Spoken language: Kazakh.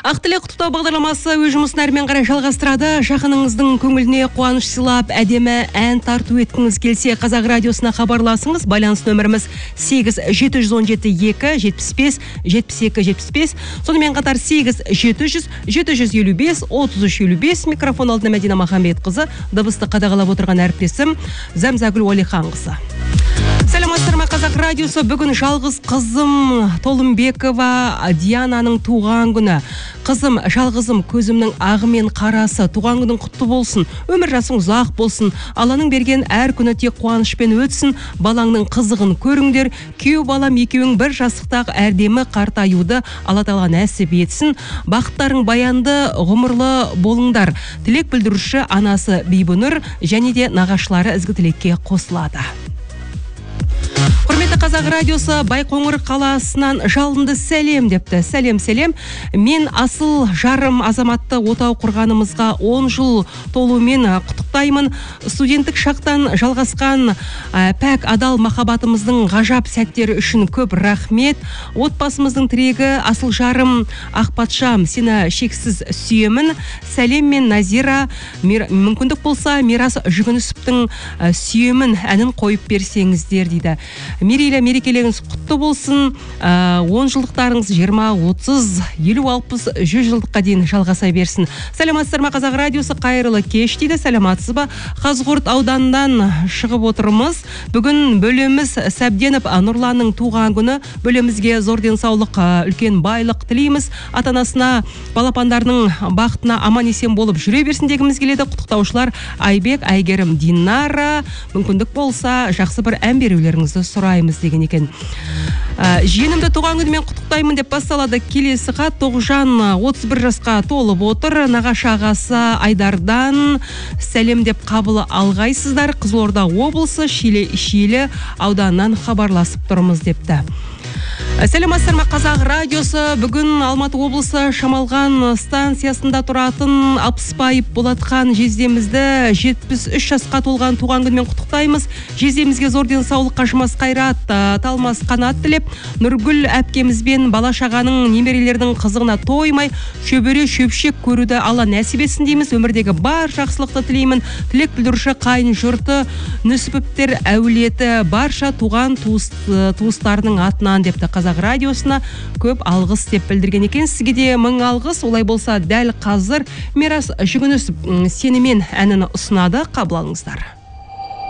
Ақ тілек құттықтау бағдарламасы өз жұмысын әрмен қарай жалғастырады. Жақыныңыздың көңіліне қуаныш сыйлап, әдемі ән тарту еткіңіз келсе, Қазақ радиосына хабарласыңыз. Байланыс нөміріміз 8-717-2-75-72-75. Сонымен қатар 8-700-755-3355. Микрофон алдына Мәдина Махамбетқызы, дыбысты қадағалап отырған әріптесім Зәмзагүл Уәлиханқызы. Сәлеметсіздер ме, Қазақ радиосы. Бүгін жалғыз қызым Толымбекова Диананың туған күні. Қызым, жалғызым, көзімнің ағы мен қарасы. Туған күнің құтты болсын, өмір жасың ұзақ болсын. Алланың берген әр күні тек қуанышпен өтсін. Балаңның қызығын көріңдер. Күйеу балам екеуің бір жастықтағы әрдемі қартаюды Алла Тағала нәсіп етсін. Бақыттарың баянды, ғұмырлы болыңдар. Тілек білдіруші анасы Бибінұр және де нағашылары ізгі тілекке қосылады. Құрметті Қазақ радиосы, Байқоңыр қаласынан жалынды сәлем депті. Сәлем. Мен асыл жарым азаматты отау құрғанымызға 10 жыл толумен құттықтаймын. Студенттік шақтан жалғасқан пәк адал махаббатымыздың ғажап сәттері үшін көп рахмет. Отбасымыздың тірегі асыл жарым Ақпатшам, сені шексіз сүйемін. Сәлем мен Назира. Мүмкіндік болса Мирас Жүгінісовтың сүйемін әнін қойып берсеңіздер дейді. Мерейлі мерекелеріңіз құтты болсын. 10 жылдықтарыңыз 20, 30, 50, 60, 100 жылдыққа дейін жалғаса берсін. Сәлеметсіздер ме, Қазақ радиосы, қайырлы кеш дейді. Сәлеметсіз ба? Қазығұрт ауданынан шығып отырмыз. Бүгін бөлеміз Сәбденов Нұрланның туған күні. Бөлемізге зор денсаулық, үлкен байлық тілейміз. Ата-анасына, балапандарының бақытына аман есен болып жүре берсін дегіміз келеді. Құттықтаушылар Айбек, Айгерім, Динара. Мүмкіндік болса жақсы бір ән берулеріңізді сұраймыз деген екен. Жиенімді туған күнімен құттықтаймын деп басталады келесі хат. Тоғжан 31 жасқа толып отыр. Нағашы ағасы Айдардан сәлем деп қабылы алғайсыздар. Қызылорда облысы Шиелі ауданынан хабарласып тұрмыз депті. Сәлеметсіздер ме, Қазақ радиосы. Бүгін Алматы облысы Шамалған станциясында тұратын Алпысбаев Болатхан жездемізді 73 жасқа толған туған күнімен құттықтаймыз. Жездемізге зор денсаулық, қажымас қайрат, талмас қанат тілеп, Нұргүл әпкемізбен бала шағаның немерелердің қызығына тоймай, шөбере шөпшек көруді Алла нәсіп етсін дейміз. Өмірдегі бар жақсылықты тілеймін. Тілек білдіруші қайын жұрты, Нүсіповтер әулеті, барша туған туыстарының атынан депті. Қазақ радиосына көп алғыс деп білдірген екен. Сізге де мың алғыс. Олай болса дәл қазір Мирас Жүгінісов сенімен әнін ұсынады. Қабыл алыңыздар.